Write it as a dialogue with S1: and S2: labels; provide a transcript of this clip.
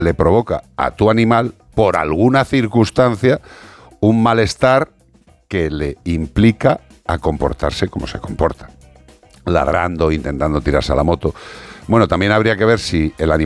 S1: le provoca a tu animal, por alguna circunstancia, un malestar que le implica a comportarse como se comporta, ladrando, intentando tirarse a la moto. Bueno, también habría que ver si el animal